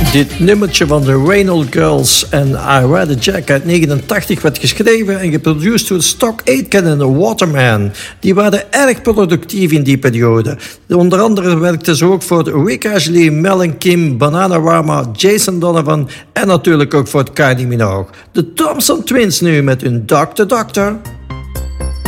Dit nummertje van de Raynald Girls en I Ride a Jack uit 1989 werd geschreven en geproduceerd door Stock Aitken en The Waterman. Die waren erg productief in die periode. Onder andere werkten ze ook voor Rick Ashley, Mel en Kim, Bananarama, Jason Donovan en natuurlijk ook voor Kylie Minogue. De Thompson Twins nu met hun Doctor Doctor.